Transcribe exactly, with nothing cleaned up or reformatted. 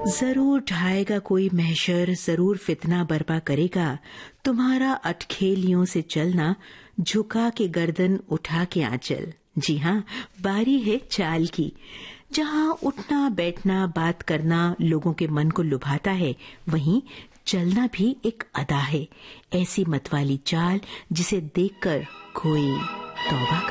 जरूर ढाएगा कोई महशर, जरूर फितना बर्पा करेगा। तुम्हारा अटखेलियों से चलना, झुका के गर्दन उठा के आंचल। जी हाँ, बारी है चाल की। जहाँ उठना बैठना बात करना लोगों के मन को लुभाता है, वहीं चलना भी एक अदा है। ऐसी मतवाली चाल जिसे देखकर कोई तौबा